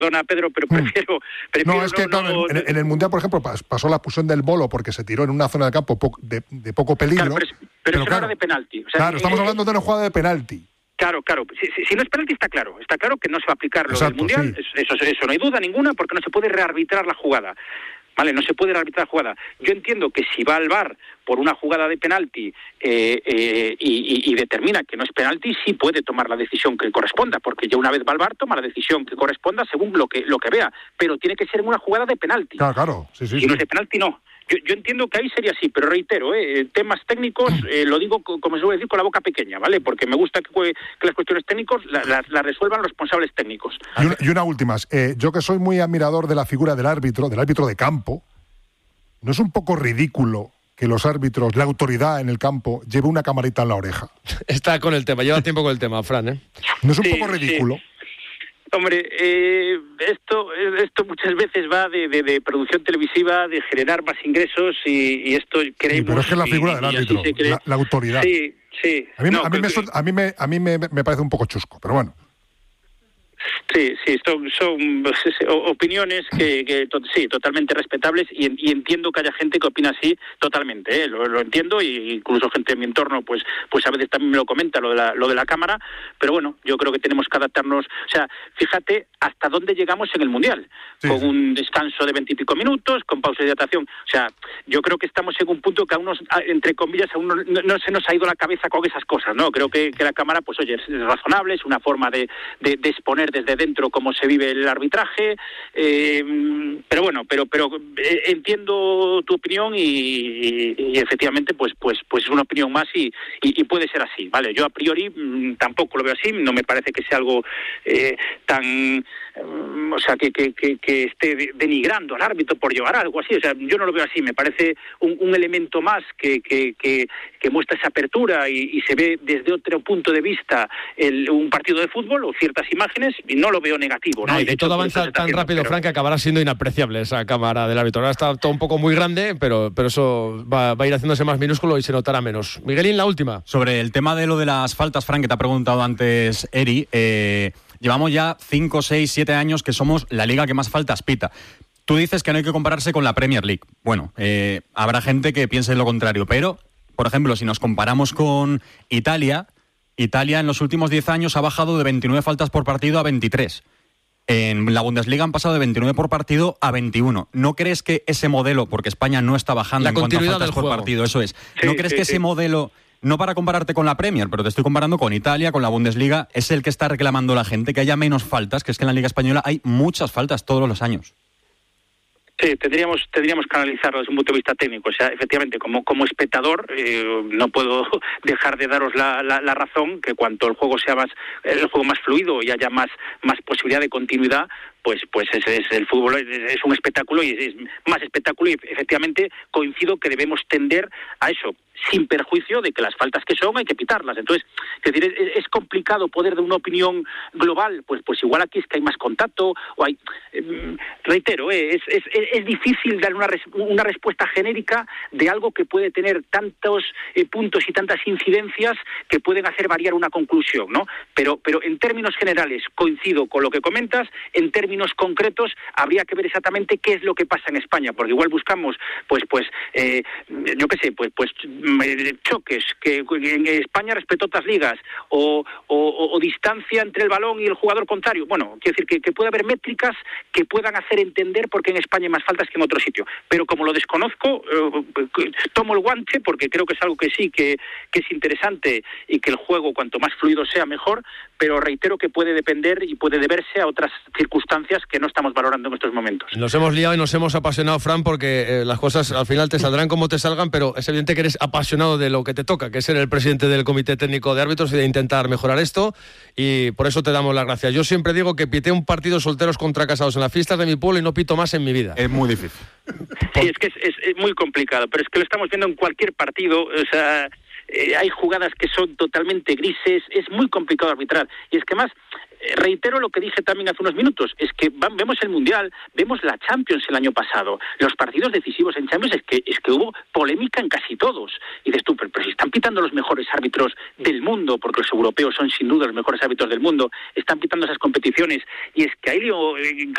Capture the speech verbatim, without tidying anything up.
Perdona, Pedro, pero prefiero... prefiero no, es que no, claro, no, en, en el Mundial, por ejemplo, pasó la expulsión del Bolo porque se tiró en una zona del campo po- de, de poco peligro. Claro, pero, pero, pero eso claro, no era de penalti. O sea, claro, estamos eh, hablando de una jugada de penalti. Claro, claro. Si, si, si no es penalti está claro. Está claro que no se va a aplicar lo Exacto, del Mundial. sí. Eso, eso no hay duda ninguna porque no se puede rearbitrar la jugada. Vale, no se puede rearbitrar la jugada. Yo entiendo que si va al V A R por una jugada de penalti eh, eh, y, y, y determina que no es penalti, sí puede tomar la decisión que corresponda, porque ya una vez va al V A R toma la decisión que corresponda según lo que lo que vea, pero tiene que ser en una jugada de penalti. Claro, claro. Sí, sí, si sí. no es de penalti, no. Yo, yo entiendo que ahí sería así, pero reitero, eh, temas técnicos, eh, lo digo como se suele decir, con la boca pequeña, ¿vale? Porque me gusta que, que las cuestiones técnicas las la, la resuelvan los responsables técnicos. Y una, y una última. Eh, yo que soy muy admirador de la figura del árbitro, del árbitro de campo, ¿no es un poco ridículo que los árbitros, la autoridad en el campo, lleve una camarita en la oreja? Está con el tema, lleva tiempo con el tema, Fran, ¿eh? ¿No es un Sí, poco ridículo? Sí. Hombre, eh, esto esto muchas veces va de, de, de producción televisiva, de generar más ingresos y, y esto creemos... Sí, pero es que es la figura y, del y árbitro, la, la autoridad. Sí, sí. A mí, no, a mí, me, que, a mí, me, a mí me, me parece un poco chusco, pero bueno. Sí, sí, son, son opiniones que, que to, sí, totalmente respetables y, y entiendo que haya gente que opina así totalmente, ¿eh? lo, lo entiendo y incluso gente en mi entorno pues pues a veces también me lo comenta lo de la lo de la cámara, pero bueno, yo creo que tenemos que adaptarnos, o sea, fíjate hasta dónde llegamos en el Mundial, sí, con sí. un descanso de veintipico minutos, con pausa de hidratación, o sea, yo creo que estamos en un punto que a unos, entre comillas, a uno no, no se nos ha ido la cabeza con esas cosas, ¿no? Creo que, que la cámara, pues oye, es razonable, es una forma de, de, de exponer desde dentro cómo se vive el arbitraje, eh, pero bueno, pero pero eh, entiendo tu opinión y, y, y efectivamente pues pues pues es una opinión más y, y, y puede ser así, vale. Yo a priori mmm, tampoco lo veo así, no me parece que sea algo eh, tan, um, o sea, que, que, que, que esté denigrando al árbitro por llevar algo así, o sea, yo no lo veo así, me parece un, un elemento más que, que, que, que muestra esa apertura y, y se ve desde otro punto de vista el, un partido de fútbol o ciertas imágenes y no lo veo negativo, ¿no? No, y, y de y hecho, todo avanza tan haciendo, rápido, pero... Frank, que acabará siendo inapreciable esa cámara del árbitro. Ahora está todo un poco muy grande, pero, pero eso va, va a ir haciéndose más minúsculo y se notará menos. Miguelín, la última. Sobre el tema de lo de las faltas, Frank, que te ha preguntado antes Eri, eh, llevamos ya cinco, seis, siete años que somos la liga que más faltas pita. Tú dices que no hay que compararse con la Premier League. Bueno, eh, habrá gente que piense lo contrario, pero, por ejemplo, si nos comparamos con Italia, Italia en los últimos diez años ha bajado de veintinueve faltas por partido a veintitrés. En la Bundesliga han pasado de veintinueve por partido a veintiuno. ¿No crees que ese modelo, porque España no está bajando en cuanto a faltas por partido, eso es, sí, ¿no crees sí, que sí. ese modelo, no para compararte con la Premier, pero te estoy comparando con Italia, con la Bundesliga, es el que está reclamando la gente, que haya menos faltas, que es que en la Liga Española hay muchas faltas todos los años? Sí, tendríamos tendríamos que analizarlo desde un punto de vista técnico. O sea, efectivamente, como como espectador, eh, no puedo dejar de daros la, la, la razón que cuanto el juego sea más el juego más fluido y haya más más posibilidad de continuidad, pues pues es, es el fútbol es, es un espectáculo y es, es más espectáculo y efectivamente coincido que debemos tender a eso, sin perjuicio de que las faltas que son hay que pitarlas. Entonces, es decir, es, es complicado poder de una opinión global, pues pues igual aquí es que hay más contacto o hay eh, reitero, eh, es, es es difícil dar una res, una respuesta genérica de algo que puede tener tantos eh, puntos y tantas incidencias que pueden hacer variar una conclusión, ¿no? Pero pero en términos generales coincido con lo que comentas, en términos concretos habría que ver exactamente qué es lo que pasa en España, porque igual buscamos pues pues eh, yo qué sé, pues pues choques que en España respecto a otras ligas o, o, o distancia entre el balón y el jugador contrario. Bueno, quiero decir que, que puede haber métricas que puedan hacer entender por qué en España hay más faltas que en otro sitio. Pero como lo desconozco, eh, tomo el guante porque creo que es algo que sí, que, que es interesante y que el juego cuanto más fluido sea mejor, pero reitero que puede depender y puede deberse a otras circunstancias que no estamos valorando en estos momentos. Nos hemos liado y nos hemos apasionado, Fran, porque eh, las cosas al final te saldrán como te salgan, pero es evidente que eres apasionado de lo que te toca, que es ser el presidente del Comité Técnico de Árbitros y de intentar mejorar esto, y por eso te damos las gracias. Yo siempre digo que pité un partido solteros contra casados en las fiestas de mi pueblo y no pito más en mi vida. Es muy difícil. Sí, es que es, es, es muy complicado, pero es que lo estamos viendo en cualquier partido, o sea... Eh, hay jugadas que son totalmente grises, es muy complicado arbitrar. Y es que más, eh, reitero lo que dije también hace unos minutos, es que van, vemos el Mundial, vemos la Champions el año pasado, los partidos decisivos en Champions es que es que hubo polémica en casi todos. Y dices tú, pero, pero si están pitando los mejores árbitros del mundo, porque los europeos son sin duda los mejores árbitros del mundo, están pitando esas competiciones, y es que hay en